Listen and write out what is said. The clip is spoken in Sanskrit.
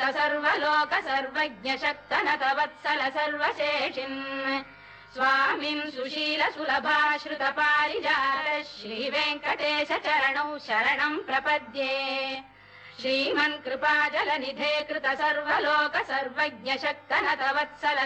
सर्वलोक सर्वज्ञ शक्तनत वत्सल सर्वशेषिन् स्वामिन् सुशील सुलभाश्रुत पारिजात श्रीवेङ्कटेश चरणौ शरणं प्रपद्ये श्रीमन् कृपाजलनिधे कृत सर्वलोक सर्वज्ञ शक्तनत वत्सल